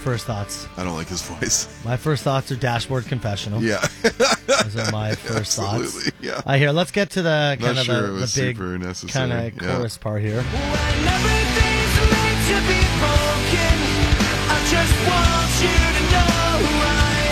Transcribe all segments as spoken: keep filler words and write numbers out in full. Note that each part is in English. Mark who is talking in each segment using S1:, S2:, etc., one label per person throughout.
S1: first thoughts?
S2: I don't like his voice.
S1: My first thoughts are Dashboard Confessional.
S2: Yeah.
S1: Those are my first
S2: Absolutely,
S1: thoughts.
S2: yeah.
S1: Uh, here, let's get to the kind
S2: Not
S1: of
S2: sure
S1: the,
S2: it was
S1: the big
S2: super necessary.
S1: kind of
S2: Yeah.
S1: chorus part here.
S3: When everything's meant to be broken, I just want you to know who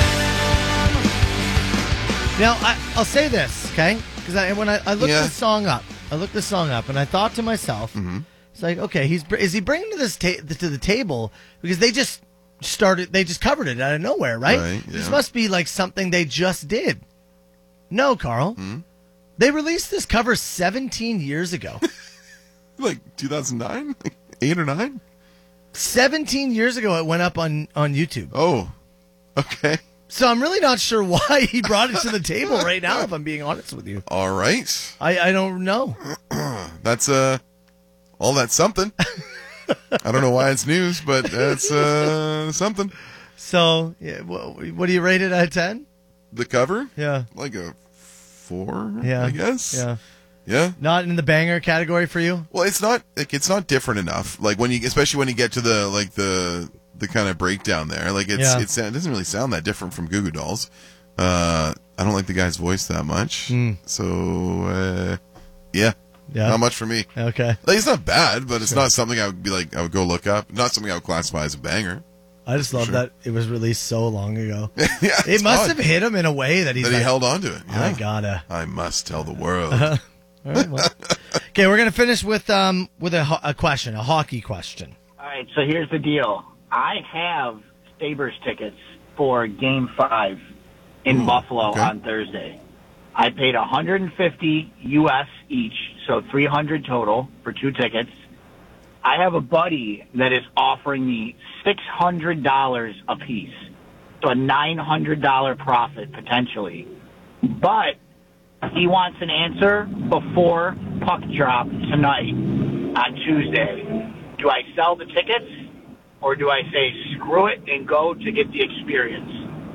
S3: I am.
S1: Now, I, I'll say this, okay? Because I, when I, I looked
S2: Yeah.
S1: this song up, I looked this song up, and I thought to myself,
S2: Mm-hmm.
S1: it's like, okay, he's br- is he bringing to this ta- to the table because they just started, they just covered it out of nowhere, right?
S2: Right,
S1: This
S2: yeah.
S1: must be like something they just did. No, Carl.
S2: Hmm?
S1: They released this cover seventeen years ago.
S2: Like two thousand nine? Like eight or nine?
S1: seventeen years ago, it went up on, on YouTube.
S2: Oh, okay.
S1: So I'm really not sure why he brought it to the table right now, if I'm being honest with you.
S2: All right.
S1: I, I don't know.
S2: That's, uh, well, that's something. I don't know why it's news, but that's uh, something.
S1: So, yeah, what, what do you rate it out of ten?
S2: The cover?
S1: Yeah.
S2: Like a four,
S1: Yeah.
S2: I guess.
S1: Yeah.
S2: Yeah.
S1: Not in the banger category for you?
S2: Well, it's not like it's not different enough. Like when you, especially when you get to the like the the kind of breakdown there. Like it's
S1: Yeah.
S2: it's it doesn't really sound that different from Goo Goo Dolls. Uh, I don't like the guy's voice that much.
S1: Mm.
S2: So uh, yeah,
S1: Yeah.
S2: not much for me.
S1: Okay.
S2: Like it's not bad, but it's not something I would be like I would go look up. Not something I would classify as a banger.
S1: I just love
S2: Sure.
S1: that it was released so long ago.
S2: yeah,
S1: It
S2: it's
S1: must
S2: odd
S1: have hit him in a way that he's
S2: that
S1: like,
S2: he held on to it. Yeah.
S1: I gotta.
S2: I must tell the world.
S1: All right, well. Okay, we're gonna finish with um with a, ho- a question, a hockey question.
S4: All right, so here's the deal. I have Sabres tickets for Game five in
S2: Ooh,
S4: Buffalo
S2: okay.
S4: on Thursday. I paid one hundred fifty U S each, so three hundred total for two tickets. I have a buddy that is offering me six hundred dollars a piece, so a nine hundred dollars profit potentially. But he wants an answer before puck drop tonight on Tuesday. Do I sell the tickets or do I say screw it and go to get the experience?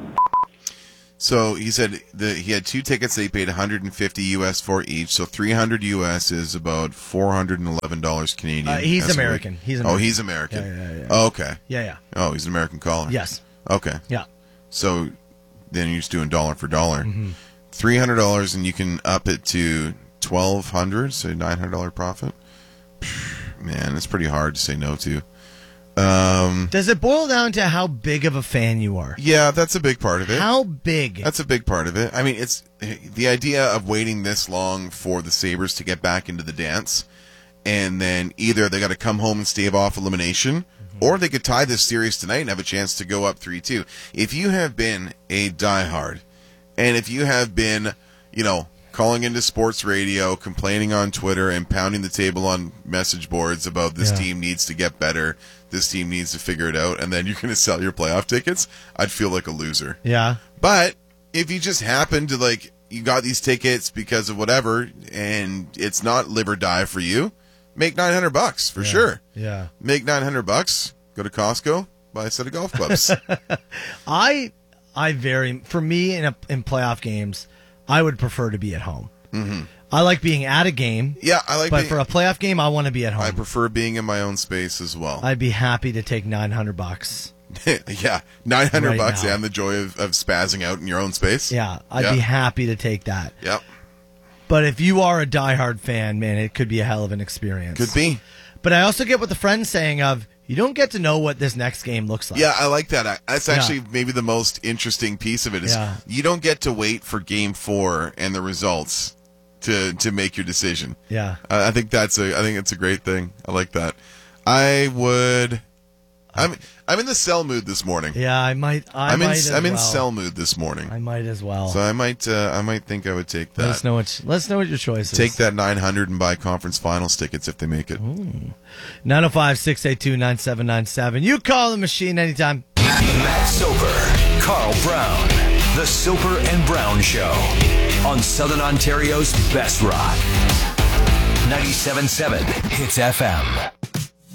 S2: So he said that he had two tickets that he paid one hundred fifty U S for each. So three hundred U S is about four hundred eleven dollars Canadian.
S1: Uh, he's
S2: That's
S1: American.
S2: right.
S1: He's
S2: Oh,
S1: American.
S2: he's American.
S1: Yeah, yeah, yeah.
S2: Oh, okay.
S1: Yeah, yeah.
S2: Oh, he's an American caller.
S1: Yes.
S2: Okay.
S1: Yeah.
S2: So then you're just doing dollar for dollar.
S1: Mm-hmm.
S2: three hundred dollars and you can up it to twelve hundred dollars, so nine hundred dollars profit. Man, it's pretty hard to say no to. Um,
S1: Does it boil down to how big of a fan you are?
S2: yeah, that's a big part of it.
S1: How big?
S2: That's a big part of it. I mean, it's the idea of waiting this long for the Sabres to get back into the dance, and then either they got to come home and stave off elimination, or they could tie this series tonight and have a chance to go up three two. If you have been a diehard, and if you have been, you know, calling into sports radio, complaining on Twitter, and pounding the table on message boards about this
S1: Yeah.
S2: team needs to get better, this team needs to figure it out, and then you're going to sell your playoff tickets, I'd feel like a loser.
S1: Yeah.
S2: But if you just happen to, like, you got these tickets because of whatever, and it's not live or die for you, make nine hundred bucks for
S1: Yeah.
S2: sure.
S1: Yeah.
S2: Make nine hundred bucks, go to Costco, buy a set of golf clubs.
S1: I I very for me in a, in playoff games, I would prefer to be at home. Mm-hmm. I like being at a game.
S2: Yeah, I like
S1: But
S2: being-
S1: for a playoff game, I want to be at home.
S2: I prefer being in my own space as well.
S1: I'd be happy to take nine hundred bucks.
S2: yeah, nine hundred
S1: Right
S2: bucks
S1: now.
S2: and the joy of, of spazzing out in your own space.
S1: Yeah, I'd
S2: Yeah.
S1: be happy to take that.
S2: Yep.
S1: But if you are a diehard fan, man, it could be a hell of an experience.
S2: Could be.
S1: But I also get what the friend's saying of you don't get to know what this next game looks like.
S2: Yeah, I like that. I- That's
S1: Yeah.
S2: actually maybe the most interesting piece of it is
S1: Yeah.
S2: you don't get to wait for game four and the results to to make your decision.
S1: Yeah.
S2: I I think that's a I think it's a great thing. I like that. I would. I'm I'm in the sell mood this morning.
S1: Yeah, I might. I
S2: I'm in
S1: might as
S2: I'm in
S1: well.
S2: sell mood this morning.
S1: I might as well.
S2: So I might uh, I might think I would take
S1: let us
S2: that.
S1: know what. Let us know what your choice is.
S2: Take that nine hundred and buy conference finals tickets if they make it.
S1: nine oh five, six eight two, nine seven nine seven. You call the machine anytime.
S5: Matt Soper, Carl Brown, The Soper and Brown Show on Southern Ontario's best rock. ninety-seven point seven Hits F M.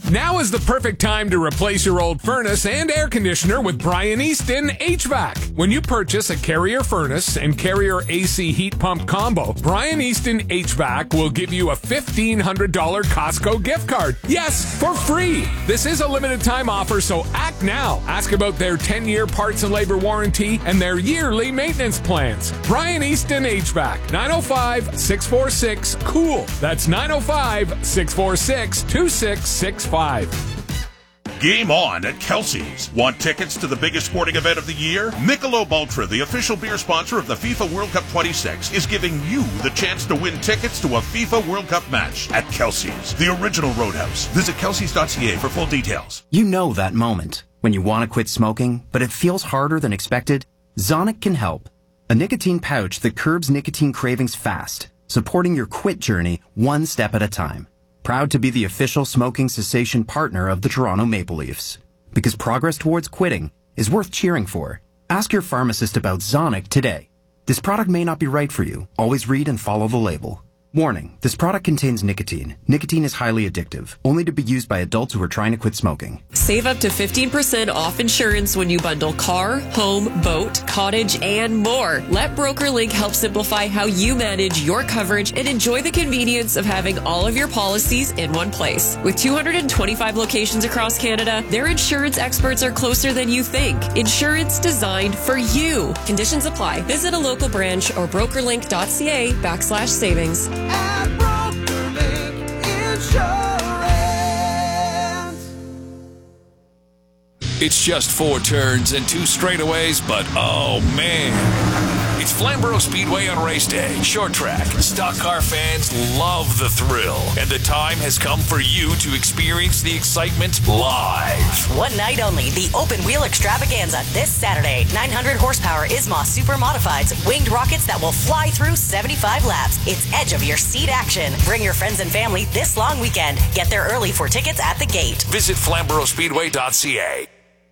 S6: Now is the perfect time to replace your old furnace and air conditioner with Brian Easton H V A C. When you purchase a Carrier furnace and Carrier A C heat pump combo, Brian Easton H V A C will give you a fifteen hundred dollars Costco gift card. Yes, for free. This is a limited time offer, so act now. Ask about their ten-year parts and labor warranty and their yearly maintenance plans. Brian Easton H V A C, nine oh five, six four six, COOL. That's nine oh five, six four six, two six six five.
S7: Game on at Kelsey's. Want tickets to the biggest sporting event of the year? Michelob Ultra, the official beer sponsor of the FIFA World Cup twenty-six, is giving you the chance to win tickets to a FIFA World Cup match at Kelsey's, the original Roadhouse. Visit kelseys dot c a for full details.
S8: You know that moment when you want to quit smoking, but it feels harder than expected? Zonic can help. A nicotine pouch that curbs nicotine cravings fast, supporting your quit journey one step at a time. Proud to be the official smoking cessation partner of the Toronto Maple Leafs. Because progress towards quitting is worth cheering for. Ask your pharmacist about Zonic today. This product may not be right for you. Always read and follow the label. Warning, this product contains nicotine. Nicotine is highly addictive, only to be used by adults who are trying to quit smoking.
S9: Save up to fifteen percent off insurance when you bundle car, home, boat, cottage, and more. Let BrokerLink help simplify how you manage your coverage and enjoy the convenience of having all of your policies in one place. With two hundred twenty-five locations across Canada, their insurance experts are closer than you think. Insurance designed for you. Conditions apply. Visit a local branch or brokerlink dot c a backslash savings.
S3: At BrokerLink Insurance.
S5: It's just four turns and two straightaways, but oh man. It's Flamborough Speedway on race day. Short track. Stock car fans love the thrill. And the time has come for you to experience the excitement live.
S10: One night only, the open wheel extravaganza this Saturday. nine hundred horsepower ISMA Super Modifieds, winged rockets that will fly through seventy-five laps. It's edge of your seat action. Bring your friends and family this long weekend. Get there early for tickets at the gate.
S5: Visit flamborough speedway dot c a.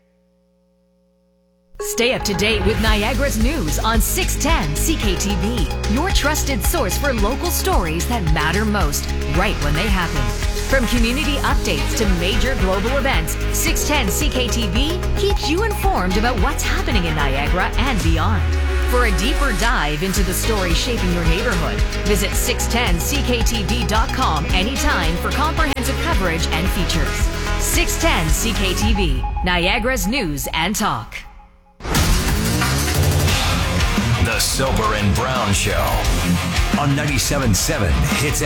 S11: Stay up to date with Niagara's news on six ten C K T V, your trusted source for local stories that matter most, right when they happen. From community updates to major global events, six ten C K T V keeps you informed about what's happening in Niagara and beyond. For a deeper dive into the stories shaping your neighborhood, visit six ten c k t v dot com anytime for comprehensive coverage and features. six ten C K T V, Niagara's news and talk.
S5: The Soper and Brown Show on ninety-seven point seven Hits